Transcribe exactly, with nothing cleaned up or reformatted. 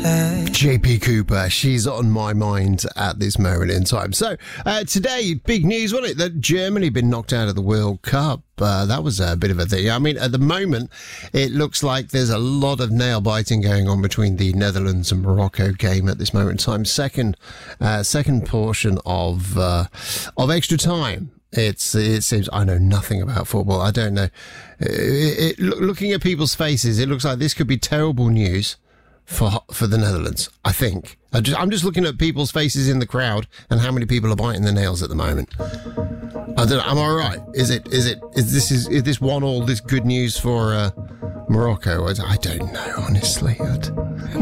say. J P Cooper, she's on my mind at this moment in time. So, uh, today, big news, wasn't it, that Germany been knocked out of the World Cup. Uh, that was a bit of a thing. I mean, at the moment, it looks like there's a lot of nail-biting going on between the Netherlands and Morocco game at this moment in time. Second, uh, second portion of uh, of extra time. It's it seems I know nothing about football. I don't know. It, it, looking at people's faces, it looks like this could be terrible news for for the Netherlands. I think. I just, I'm just looking at people's faces in the crowd and how many people are biting their nails at the moment. I don't know. Am I right? Is it? Is it? Is this is, is this one all this good news for uh, Morocco? I don't know. Honestly. I don't,